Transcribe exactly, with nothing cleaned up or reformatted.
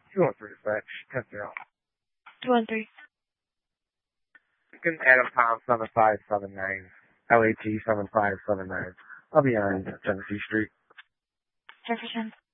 two one three dispatch. ten zero. two one three. You can Adam Tom seven five seven nine. L A T seven five seven nine. I'll be on Tennessee Street. Jefferson.